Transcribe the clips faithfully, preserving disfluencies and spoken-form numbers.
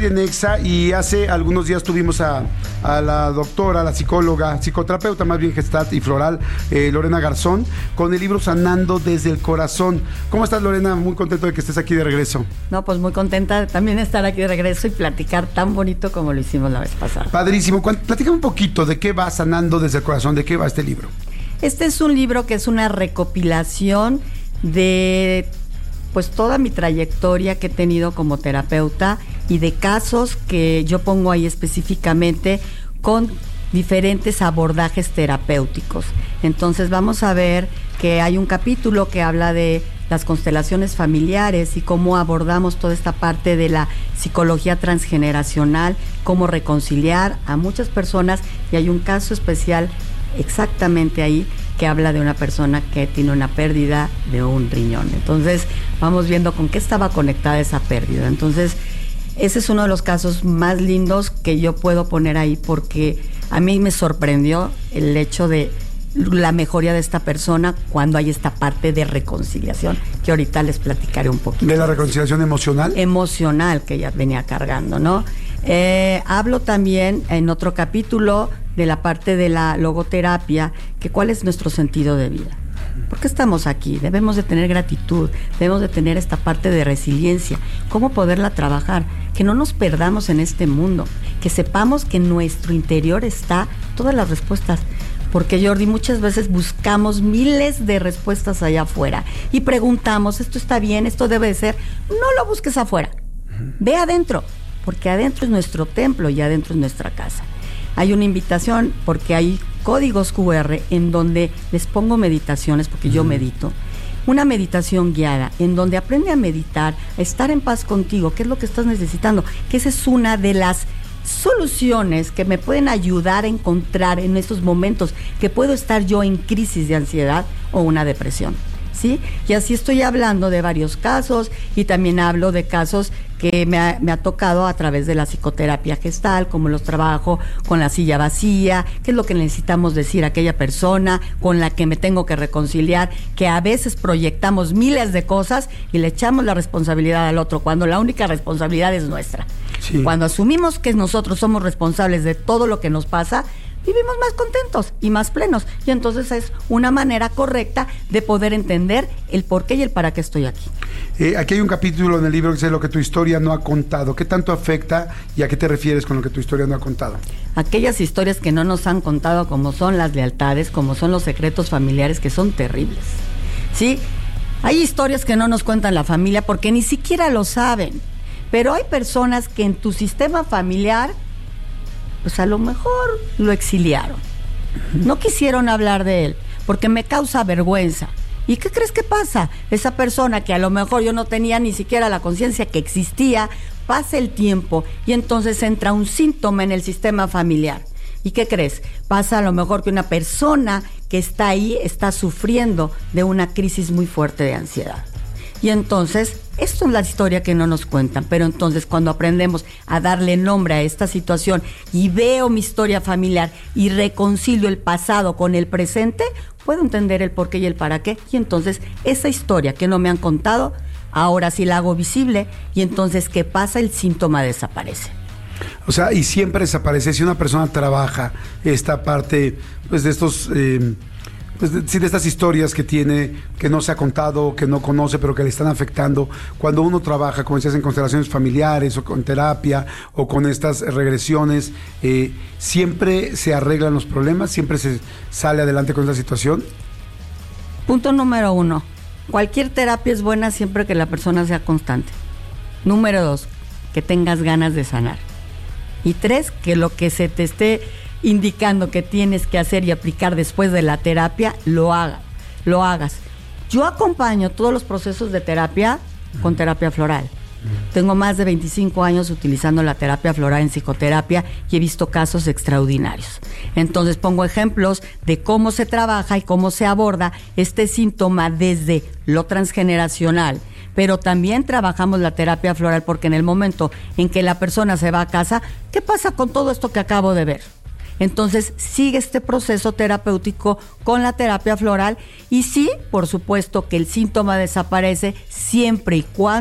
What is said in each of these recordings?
En Exa, y hace algunos días tuvimos a, a la doctora, la psicóloga, psicoterapeuta más bien gestalt y floral, eh, Lorena Garzón, con el libro Sanando desde el Corazón. ¿Cómo estás, Lorena? Muy contento de que estés aquí de regreso. No, pues muy contenta también de estar aquí de regreso y platicar tan bonito como lo hicimos la vez pasada. Padrísimo. Platícame un poquito de qué va Sanando desde el Corazón, de qué va este libro. Este es un libro que es una recopilación de pues toda mi trayectoria que he tenido como terapeuta y de casos que yo pongo ahí específicamente con diferentes abordajes terapéuticos. Entonces vamos a ver que hay un capítulo que habla de las constelaciones familiares y cómo abordamos toda esta parte de la psicología transgeneracional, cómo reconciliar a muchas personas, y hay un caso especial exactamente ahí que habla de una persona que tiene una pérdida de un riñón. Entonces vamos viendo con qué estaba conectada esa pérdida. Entonces ese es uno de los casos más lindos que yo puedo poner ahí, porque a mí me sorprendió el hecho de la mejoría de esta persona cuando hay esta parte de reconciliación, que ahorita les platicaré un poquito. ¿De la reconciliación emocional? Emocional que ella venía cargando, ¿no? Eh, hablo también en otro capítulo de la parte de la logoterapia, que cuál es nuestro sentido de vida. ¿Por qué estamos aquí? Debemos de tener gratitud, debemos de tener esta parte de resiliencia, cómo poderla trabajar, que no nos perdamos en este mundo, que sepamos que en nuestro interior está todas las respuestas. Porque, Jordi, muchas veces buscamos miles de respuestas allá afuera y preguntamos, ¿esto está bien? ¿Esto debe de ser? No lo busques afuera, ve adentro, porque adentro es nuestro templo y adentro es nuestra casa. Hay una invitación porque hay códigos cu erre en donde les pongo meditaciones, porque yo medito, una meditación guiada en donde aprende a meditar, a estar en paz contigo, qué es lo que estás necesitando, que esa es una de las soluciones que me pueden ayudar a encontrar en estos momentos que puedo estar yo en crisis de ansiedad o una depresión, ¿sí? Y así estoy hablando de varios casos, y también hablo de casos que me ha, me ha tocado a través de la psicoterapia gestal, como los trabajo con la silla vacía, qué es lo que necesitamos decir a aquella persona con la que me tengo que reconciliar, que a veces proyectamos miles de cosas y le echamos la responsabilidad al otro, cuando la única responsabilidad es nuestra. Sí. Cuando asumimos que nosotros somos responsables de todo lo que nos pasa, vivimos más contentos y más plenos. Y entonces es una manera correcta de poder entender el por qué y el para qué estoy aquí. Eh, aquí hay un capítulo en el libro que dice lo que tu historia no ha contado. ¿Qué tanto afecta y a qué te refieres con lo que tu historia no ha contado? Aquellas historias que no nos han contado, como son las lealtades, como son los secretos familiares, que son terribles, ¿sí? Hay historias que no nos cuentan la familia porque ni siquiera lo saben. Pero hay personas que en tu sistema familiar, pues a lo mejor lo exiliaron. No quisieron hablar de él porque me causa vergüenza. ¿Y qué crees que pasa? Esa persona que a lo mejor yo no tenía ni siquiera la conciencia que existía, pasa el tiempo y entonces entra un síntoma en el sistema familiar. ¿Y qué crees? Pasa a lo mejor que una persona que está ahí está sufriendo de una crisis muy fuerte de ansiedad. Y entonces, esto es la historia que no nos cuentan, pero entonces cuando aprendemos a darle nombre a esta situación y veo mi historia familiar y reconcilio el pasado con el presente, puedo entender el por qué y el para qué. Y entonces esa historia que no me han contado, ahora sí la hago visible, y entonces ¿qué pasa? El síntoma desaparece. O sea, y siempre desaparece. Si una persona trabaja esta parte, pues de estos... Eh... Pues de, sí, de estas historias que tiene, que no se ha contado, que no conoce, pero que le están afectando. Cuando uno trabaja, como decías, en constelaciones familiares o con terapia o con estas regresiones, eh, ¿siempre se arreglan los problemas? ¿Siempre se sale adelante con esta situación? Punto número uno. Cualquier terapia es buena siempre que la persona sea constante. Número dos, que tengas ganas de sanar. Y tres, que lo que se te esté indicando que tienes que hacer y aplicar después de la terapia, lo hagas, lo hagas. Yo acompaño todos los procesos de terapia con terapia floral. Tengo más de veinticinco años utilizando la terapia floral en psicoterapia y he visto casos extraordinarios. Entonces pongo ejemplos de cómo se trabaja y cómo se aborda este síntoma desde lo transgeneracional. Pero también trabajamos la terapia floral porque en el momento en que la persona se va a casa, ¿qué pasa con todo esto que acabo de ver? Entonces sigue este proceso terapéutico con la terapia floral y sí, por supuesto que el síntoma desaparece siempre y cuando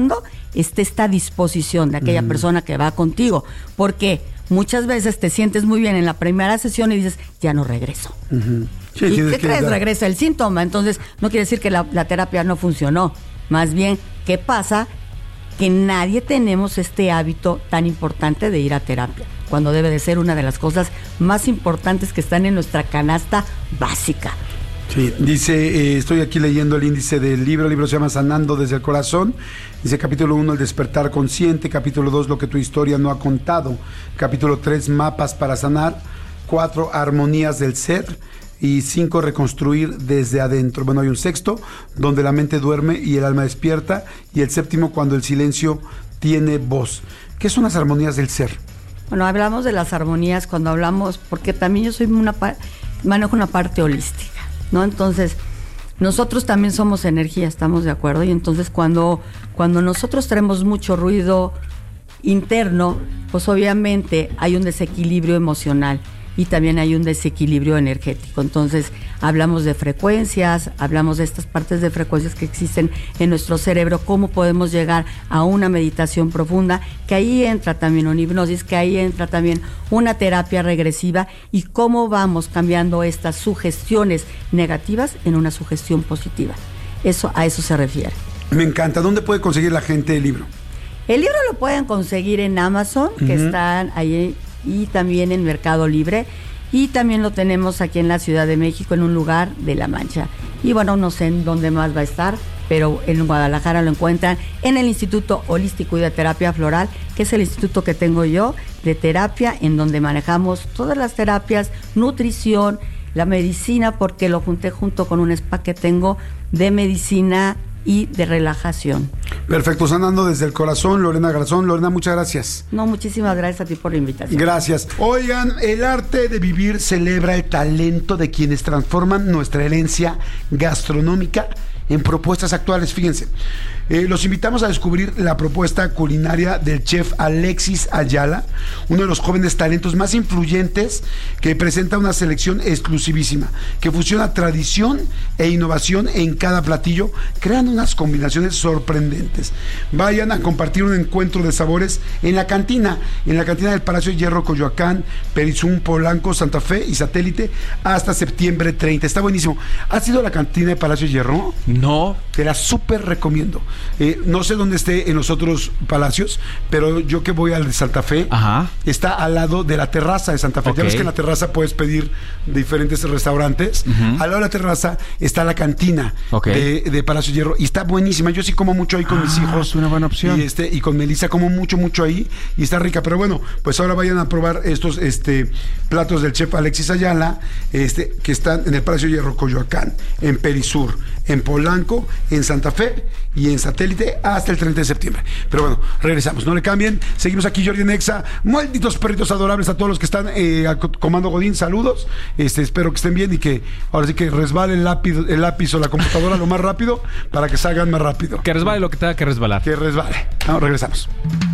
esté esta disposición de aquella uh-huh. persona que va contigo, porque muchas veces te sientes muy bien en la primera sesión y dices, ya no regreso. Uh-huh. Sí, ¿y qué crees? Dar... Regresa el síntoma. Entonces, no quiere decir que la, la terapia no funcionó. Más bien, ¿qué pasa? Que nadie tenemos este hábito tan importante de ir a terapia, cuando debe de ser una de las cosas más importantes que están en nuestra canasta básica. Sí, dice, eh, estoy aquí leyendo el índice del libro, el libro se llama Sanando desde el Corazón, dice capítulo uno, el despertar consciente, capítulo dos, lo que tu historia no ha contado, capítulo tres, mapas para sanar, cuatro, armonías del ser, y cinco, reconstruir desde adentro. Bueno, hay un sexto, donde la mente duerme y el alma despierta, y el séptimo, cuando el silencio tiene voz. ¿Qué son las armonías del ser? Bueno, hablamos de las armonías cuando hablamos, porque también yo soy una manejo una parte holística, ¿no? Entonces, nosotros también somos energía, ¿estamos de acuerdo? Y entonces cuando, cuando nosotros tenemos mucho ruido interno, pues obviamente hay un desequilibrio emocional y también hay un desequilibrio energético. Entonces, hablamos de frecuencias, hablamos de estas partes de frecuencias que existen en nuestro cerebro, cómo podemos llegar a una meditación profunda, que ahí entra también una hipnosis, que ahí entra también una terapia regresiva, y cómo vamos cambiando estas sugestiones negativas en una sugestión positiva. Eso, a eso se refiere. Me encanta. ¿Dónde puede conseguir la gente el libro? El libro lo pueden conseguir en Amazon, uh-huh. que están ahí, y también en Mercado Libre, y también lo tenemos aquí en la Ciudad de México, en un lugar de La Mancha, y bueno, no sé en dónde más va a estar, pero en Guadalajara lo encuentran en el Instituto Holístico y de Terapia Floral, que es el instituto que tengo yo de terapia, en donde manejamos todas las terapias, nutrición, la medicina, porque lo junté junto con un spa que tengo de medicina y de relajación. Perfecto, Sanando desde el Corazón, Lorena Garzón. Lorena, muchas gracias. No, muchísimas gracias a ti por la invitación. Gracias. Oigan, el arte de vivir celebra el talento de quienes transforman nuestra herencia gastronómica en propuestas actuales. Fíjense, eh, los invitamos a descubrir la propuesta culinaria del chef Alexis Ayala, uno de los jóvenes talentos más influyentes, que presenta una selección exclusivísima, que fusiona tradición e innovación en cada platillo, creando unas combinaciones sorprendentes. Vayan a compartir un encuentro de sabores en la cantina, en la cantina del Palacio de Hierro, Coyoacán, Perizum, Polanco, Santa Fe y Satélite, hasta septiembre treinta. Está buenísimo. ¿Has ido a la cantina del Palacio de Hierro? No. Te la súper recomiendo. Eh, no sé dónde esté en los otros palacios, pero yo que voy al de Santa Fe, ajá, está al lado de la terraza de Santa Fe. Okay. Ya ves que en la terraza puedes pedir diferentes restaurantes. Uh-huh. Al lado de la terraza está la cantina, okay, de, de Palacio de Hierro, y está buenísima. Yo sí como mucho ahí con ah, mis hijos. Es una buena opción. Y, este, y con Melissa como mucho, mucho ahí, y está rica. Pero bueno, pues ahora vayan a probar estos este, platos del chef Alexis Ayala, este, que están en el Palacio de Hierro, Coyoacán, en Perisur, en Polanco, en Santa Fe y en Satélite hasta el treinta de septiembre. Pero bueno, regresamos, no le cambien. Seguimos aquí, Jordi Nexa. Malditos perritos adorables a todos los que están eh, al Comando Godín, saludos. Este, espero que estén bien y que ahora sí que resbale el lápiz, el lápiz o la computadora lo más rápido para que salgan más rápido. Que resbale lo que tenga que resbalar. Que resbale. No, regresamos.